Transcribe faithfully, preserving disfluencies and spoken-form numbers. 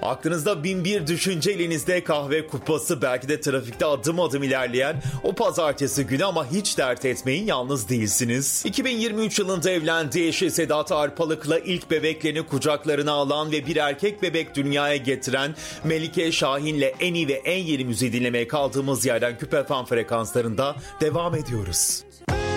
Aklınızda bin bir düşünce, elinizde kahve kupası, belki de trafikte adım adım ilerleyen o pazartesi günü, ama hiç dert etmeyin, yalnız değilsiniz. iki bin yirmi üç yılında evlendiği eşi Sedat Arpalık'la ilk bebeklerini kucaklarına alan ve bir erkek bebek dünyaya getiren Melike Şahin'le en iyi ve en yeni müziği dinlemeye kaldığımız yerden Küpe F M frekanslarında devam ediyoruz.